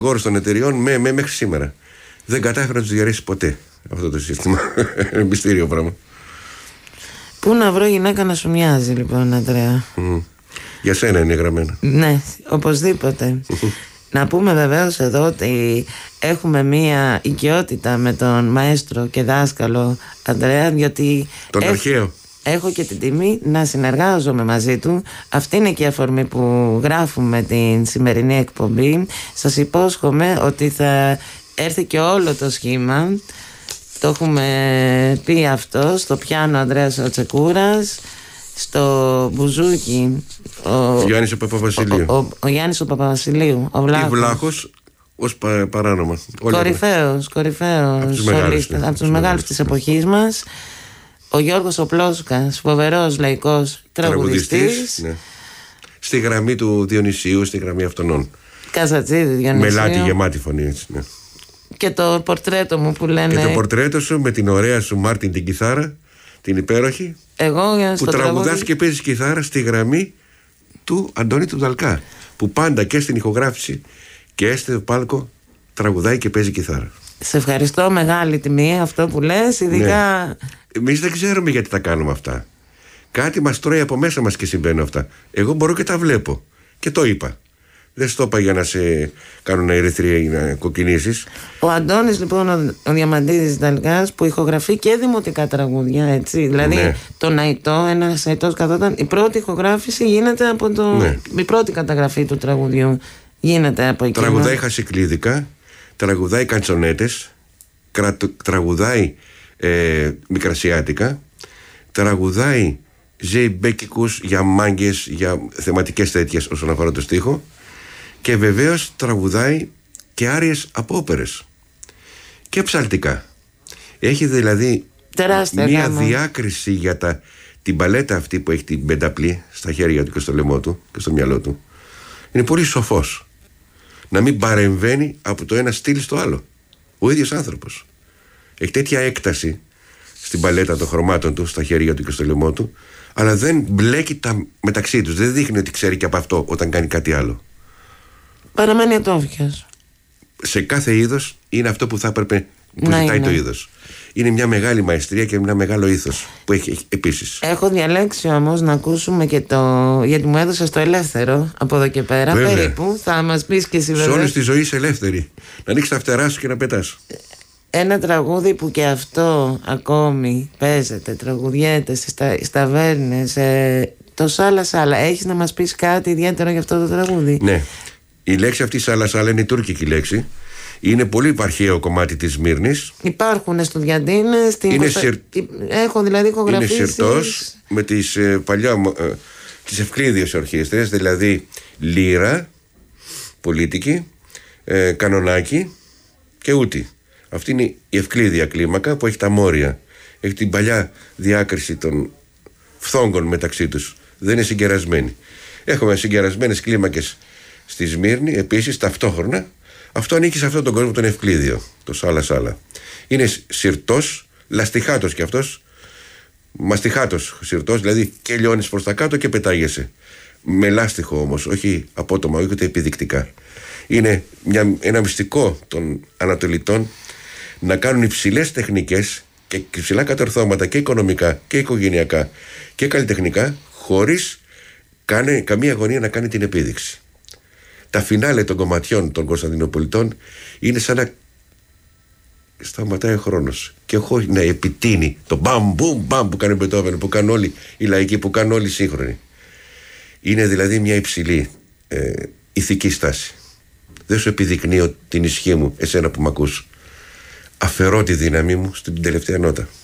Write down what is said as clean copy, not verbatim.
Γόρους των εταιριών μέχρι σήμερα. Δεν κατάφερε να τους διαρρήσει ποτέ αυτό το σύστημα. Μυστήριο πράγμα. Πού να βρω γυναίκα να σου μοιάζει, λοιπόν, Αντρέα. Για σένα είναι γραμμένα. Ναι, οπωσδήποτε. Να πούμε βεβαίως εδώ ότι έχουμε μία οικειότητα με τον μαέστρο και δάσκαλο Αντρέα, διότι τον αρχαίο. Έχω και την τιμή να συνεργάζομαι μαζί του. Αυτή είναι και η αφορμή που γράφουμε την σημερινή εκπομπή. Σας υπόσχομαι ότι θα έρθει και όλο το σχήμα. Το έχουμε πει αυτό. Στο πιάνο Ανδρέας ο Τσεκούρας, στο μπουζούκι ο Γιάννης ο Παπαβασιλείου, ο Γιάννης ο Παπαβασιλείου, ο Βλάχος ως παράνομα. Κορυφαίος από τους μεγάλους της εποχής μας. Ο Γιώργος ο Πλόσκας, φοβερός λαϊκός τραγουδιστής, ναι. Στη γραμμή του Διονυσίου, στη γραμμή αυτονών. Καζατζίδη Διονυσίου. Μελάτη γεμάτη φωνή, έτσι, ναι. Και το πορτρέτο μου που λένε. Και το πορτρέτο σου με την ωραία σου Μάρτιν την κιθάρα, την υπέροχη. Εγώ που τραγουδάς και παίζεις κιθάρα στη γραμμή του Αντώνη του Δαλκά. Που πάντα και στην ηχογράφηση και στο πάλκο τραγουδάει και παίζει κιθάρα. Σε ευχαριστώ, μεγάλη τιμή αυτό που λες, ειδικά. Ναι. Εμείς δεν ξέρουμε γιατί τα κάνουμε αυτά. Κάτι μας τρώει από μέσα μας και συμβαίνουν αυτά. Εγώ μπορώ και τα βλέπω. Και το είπα. Δεν στο είπα για να σε κάνω να ερεθρία ή να κοκκινήσεις. Ο Αντώνης, λοιπόν, ο Διαμαντίδης Δαλκάς, που ηχογραφεί και δημοτικά τραγούδια, έτσι. Δηλαδή, ναι. τον Αϊτό, ένας Αϊτός καθόταν. Η πρώτη ηχογράφηση γίνεται από το. Ναι. Η πρώτη καταγραφή του τραγουδιού γίνεται από εκεί. Τραγουδάει χασικλίδικα, τραγουδάει καντσονέτες, τραγουδάει μικρασιάτικα, τραγουδάει ζεϊμπέκικους για μάγκες, για θεματικές τέτοιες όσον αφορά το στίχο, και βεβαίως τραγουδάει και άριες από όπερες και ψαλτικά. Έχει δηλαδή μία διάκριση για την παλέτα αυτή που έχει την πενταπλή στα χέρια του και στο λαιμό του και στο μυαλό του. Είναι πολύ σοφός να μην παρεμβαίνει από το ένα στυλ στο άλλο. Ο ίδιος άνθρωπος έχει τέτοια έκταση στην παλέτα των χρωμάτων του, στα χέρια του και στο λαιμό του, αλλά δεν μπλέκει τα μεταξύ τους. Δεν δείχνει ότι ξέρει και από αυτό όταν κάνει κάτι άλλο. Παραμένει ατόφικας. Σε κάθε είδος είναι αυτό που θα έπρεπε, που ζητάει το είδος. Είναι μια μεγάλη μαεστρία και ένα μεγάλο ήθος που έχει επίσης. Έχω διαλέξει όμως να ακούσουμε και γιατί μου έδωσες το ελεύθερο από εδώ και πέρα. Βέβαια. Περίπου θα μας πεις και εσύ, βέβαια. Σε όλη τη ζωή είσαι ελεύθερη. Να ανοίξεις τα φτερά σου και να πετάς. Ένα τραγούδι που και αυτό ακόμη παίζεται, τραγουδιέται στις ταβέρνες, το Σάλα Σάλα. Έχεις να μας πεις κάτι ιδιαίτερο για αυτό το τραγούδι? Ναι. Η λέξη αυτή Σάλα Σάλα είναι η τουρκική λέξη. Είναι πολύ αρχαίο κομμάτι της Σμύρνης. Υπάρχουν στο Διαντίνε. Έχω δηλαδή ηχογραφήσεις. Είναι σιρτός με τις τις ευκλήδιες ορχήστρες, δηλαδή λύρα, πολίτικη, κανονάκι και ούτη. Αυτή είναι η ευκλήδια κλίμακα που έχει τα μόρια. Έχει την παλιά διάκριση των φθόγκων μεταξύ τους. Δεν είναι συγκερασμένη. Έχουμε συγκερασμένες κλίμακες στη Σμύρνη, επίσης ταυτόχρονα. Αυτό ανήκει σε αυτόν τον κόσμο τον ευκλήδιο, το Σάλα Σάλα. Είναι σιρτός, λαστιχάτος κι αυτός, μαστιχάτος σιρτός, δηλαδή και λιώνεις προς τα κάτω και πετάγεσαι. Με λάστιχο όμως, όχι απότομα, όχι ούτε επιδεικτικά. Είναι ένα μυστικό των Ανατολιτών να κάνουν υψηλές τεχνικές και υψηλά κατορθώματα και οικονομικά και οικογενειακά και καλλιτεχνικά, χωρίς καμία αγωνία να κάνει την επίδειξη. Τα φινάλε των κομματιών των Κωνσταντινοπολιτών είναι σαν να σταματάει ο χρόνος και όχι να επιτείνει το μπαμ μπουμ μπαμ που κάνει ο Μπετόβεν, που κάνουν όλοι οι λαϊκοί, που κάνουν όλοι οι σύγχρονοι. Είναι δηλαδή μια υψηλή ηθική στάση. Δεν σου επιδεικνύω την ισχύ μου, εσένα που μ' ακούς. Αφαιρώ τη δύναμή μου στην τελευταία νότα.